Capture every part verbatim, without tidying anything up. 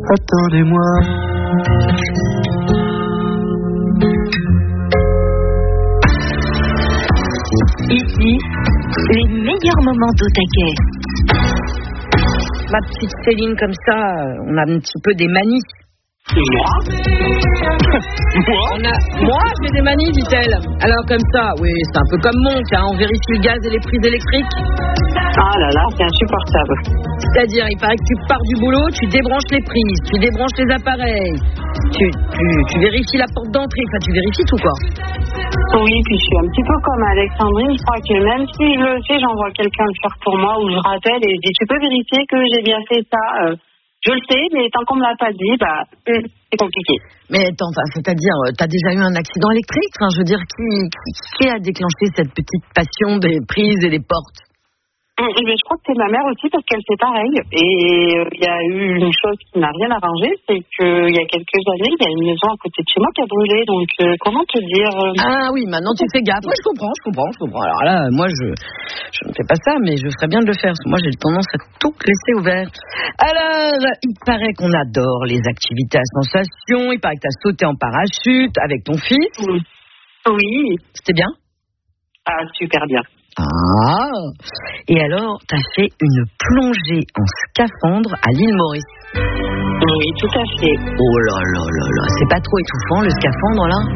Attendez-moi. Ici, les meilleurs moments d'au taquet. Ma petite Céline, comme ça, on a un petit peu des manies. Moi Moi On a... Moi, j'ai des manies, dit-elle. Alors comme ça, oui, c'est un peu comme Monk, hein, on vérifie le gaz et les prises électriques. Ah là là, c'est insupportable. C'est-à-dire, il paraît que tu pars du boulot, tu débranches les prises, tu débranches les appareils, tu, tu, tu vérifies la porte d'entrée, enfin tu vérifies tout, quoi. Oui, puis je suis un petit peu comme Alexandrine, je crois que même si je le fais, j'envoie quelqu'un le faire pour moi, ou je rappelle et je dis, tu peux vérifier que j'ai bien fait ça. euh, Je le sais, mais tant qu'on me l'a pas dit, bah, c'est compliqué. Mais attends, enfin, c'est-à-dire, t'as déjà eu un accident électrique, enfin, je veux dire, qui, qui, qui a déclenché cette petite passion des prises et des portes? Mais je crois que c'est ma mère aussi parce qu'elle fait pareil. Et il y a eu une chose qui n'a rien arrangé, c'est qu'il y a quelques années, il y a une maison à côté de chez moi qui a brûlé. Donc, euh, comment te dire euh... Ah oui, maintenant tu fais gaffe. Oui, je comprends, je comprends, je comprends. Alors là, moi, je, je ne fais pas ça, mais je ferais bien de le faire. Parce que moi, j'ai tendance à tout laisser ouvert. Alors, il paraît qu'on adore les activités à sensation. Il paraît que tu as sauté en parachute avec ton fils. Oui. Oui. C'était bien? Ah, super bien. Ah. Et alors, tu as fait une plongée en scaphandre à l'île Maurice. Oui, tout à fait. Oh là là là là, c'est pas trop étouffant le scaphandre là?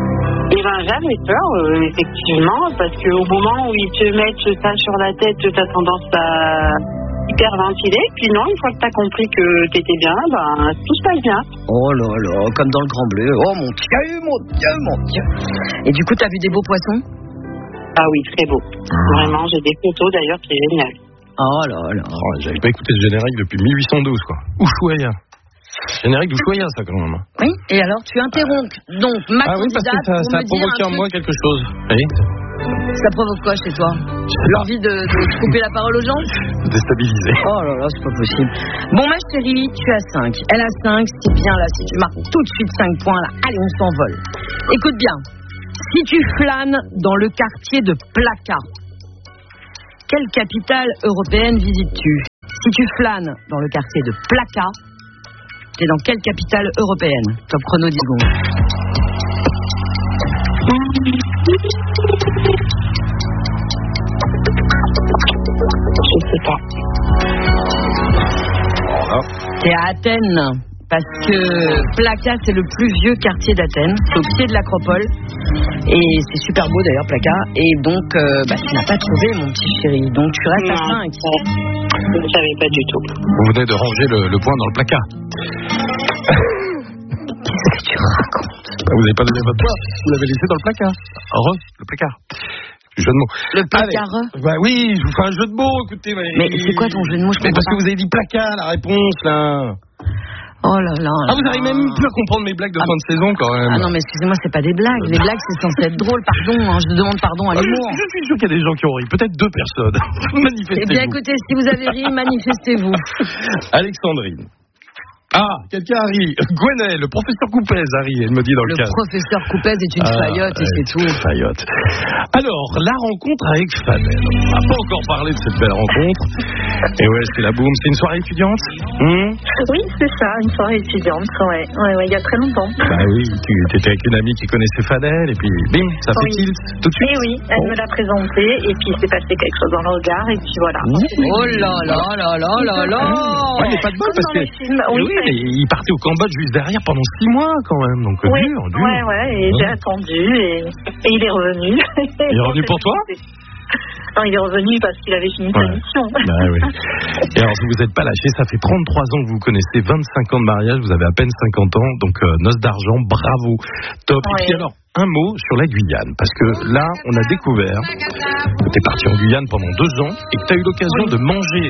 Eh ben, j'avais peur, euh, effectivement, parce qu'au moment où ils te mettent ça sur la tête, tu as tendance à hyperventiler. Puis non, une fois que tu as compris que tu étais bien, ben, tout se passe bien. Oh là là, comme dans le Grand Bleu. Oh mon Dieu, mon Dieu, mon Dieu. Et du coup, tu as vu des beaux poissons? Ah oui, très beau. Ah. Vraiment, j'ai des photos d'ailleurs, c'est génial. Oh là là. Oh, j'avais pas écouté ce générique depuis mille huit cent douze, quoi. Ushuaïa. Générique d'Ushuaïa, ça, quand même. Oui, et alors tu interromps donc ma ah oui, parce que ça, ça a provoqué en moi quelque chose. Oui. Ça provoque quoi chez toi? L'envie de, de couper la parole aux gens? Déstabiliser. Oh là là, c'est pas possible. Bon, ma chérie, tu as cinq. Elle a cinq, c'est bien là. Si tu marques tout de suite cinq points, là, allez, on s'envole. Écoute bien. Si tu flânes dans le quartier de Plaka, quelle capitale européenne visites-tu? Si tu flânes dans le quartier de Plaka, t'es dans quelle capitale européenne? Top chrono dix secondes. Je sais pas. Voilà. T'es à Athènes. Parce que Plaka, c'est le plus vieux quartier d'Athènes. C'est au pied de l'acropole. Et c'est super beau d'ailleurs, Plaka. Et donc, euh, bah, tu n'as pas trouvé, mon petit chéri. Donc, tu restes non, à cinq. Je ne savais pas du tout. Vous venez de ranger le, le point dans le placard. Qu'est-ce que tu racontes? Vous n'avez pas donné votre point. Vous l'avez laissé dans le placard. Re, le placard. Jeu de mots. Le placard. Bah oui, je vous fais un jeu de mots, écoutez. Mais, mais c'est quoi ton jeu de mots? Je mais parce pas. que vous avez dit placard, la réponse, là. Oh là là. Ah, vous n'arrivez même plus à comprendre mes blagues de ah, fin de saison, quand même. Ah non, mais excusez-moi, c'est pas des blagues. Les blagues, c'est censé être drôle, pardon. Hein, je demande pardon à ah, l'humour. Je, je suis sûr qu'il y a des gens qui ont ri. Peut-être deux personnes. Manifestez-vous. Eh bien, écoutez, si vous avez ri, manifestez-vous. Alexandrine. Ah, quelqu'un a ri. Gwenel, le professeur Coupez a ri, elle me dit dans le, le cas. Le professeur Coupez est une ah, faillotte et c'est tout. Faillotte. Alors, la rencontre avec Fadel. On n'a pas encore parlé de cette belle rencontre. Et ouais, c'est la boum. C'est une soirée étudiante hmm Oui, c'est ça, une soirée étudiante. Ouais, ouais, ouais, il y a très longtemps. Bah oui, tu étais avec une amie qui connaissait Fadel et puis bim, ça fait oui. tilt tout de suite. Et oui, elle oh. me l'a présenté et puis il s'est passé quelque chose dans le regard et puis voilà. Oh là là là là là là. Ouais, il n'y a pas de bol parce que. Oui, oui, mais il partait au Cambodge juste derrière pendant six mois quand même, donc oui, dur, dur. Ouais, ouais, et ouais. j'ai attendu et, et il est revenu. Il est revenu pour toi? Non, il est revenu parce qu'il avait fini ouais. sa mission. Bah oui. Et alors, si vous n'êtes pas lâché, ça fait trente-trois ans que vous connaissez, vingt-cinq ans de mariage, vous avez à peine cinquante ans, donc euh, noces d'argent, bravo, top. Ouais. Et puis alors, un mot sur la Guyane, parce que là, on a découvert que tu es parti en Guyane pendant deux ans et que tu as eu l'occasion oui. de manger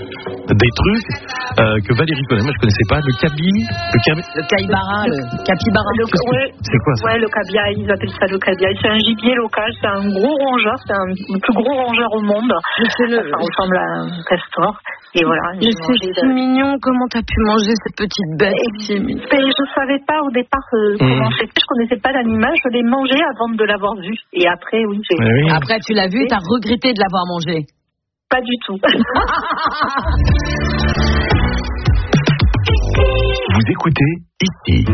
des trucs euh, que Valérie connaît. Moi, je connaissais pas. Le cabi, le cabi, le caïbara, le capybara. Le, ouais, c'est quoi ça? Ouais, le cabiai, ils appellent ça le cabiai. C'est un gibier local, c'est un gros rongeur, c'est un, le plus gros rongeur au monde. Le... Ça ressemble à un castor. Et voilà. Mais c'est si de... mignon. Comment t'as pu manger cette petite bête? Et, et je savais pas au départ euh, mmh. comment c'était. Je connaissais pas l'animal. Je l'ai mangé avant de l'avoir vu. Et après, oui, j'ai. Oui. Après, tu l'as vu, t'as regretté de l'avoir mangé? Pas du tout. Vous Vous écoutez ici.